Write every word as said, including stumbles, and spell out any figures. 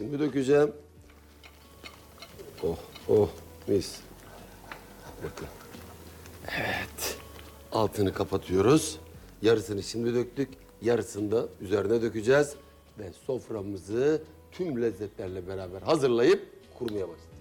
Şimdi dökeceğim. Oh, oh, mis. Bakın. Evet. Altını kapatıyoruz. Yarısını şimdi döktük. Yarısını da üzerine dökeceğiz. Ve soframızı tüm lezzetlerle beraber hazırlayıp kurmaya başlayacağız.